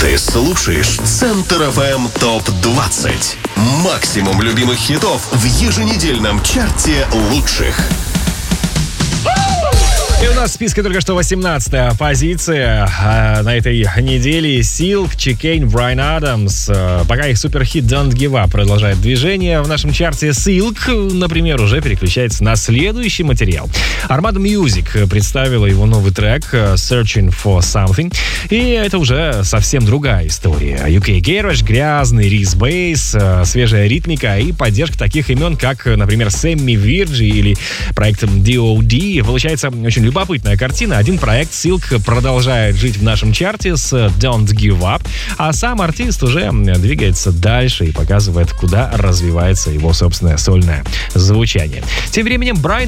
Ты слушаешь Центр FM ТОП-20. Максимум любимых хитов в еженедельном чарте лучших. И у нас в списке только что 18-я позиция на этой неделе. Silk, Chicane, Брайан Адамс. Пока их суперхит Don't Give Up продолжает движение в нашем чарте, Silk, например, уже переключается на следующий материал. Armada Music представила его новый трек Searching for Something. И это уже совсем другая история. UK Garage, грязный рис-бейс, свежая ритмика и поддержка таких имен, как, например, Сэмми Вирджи или проект D.O.D. Получается очень любопытная картина. Один проект Silk продолжает жить в нашем чарте с Don't Give Up, а сам артист уже двигается дальше и показывает, куда развивается его собственное сольное звучание. Тем временем Брайан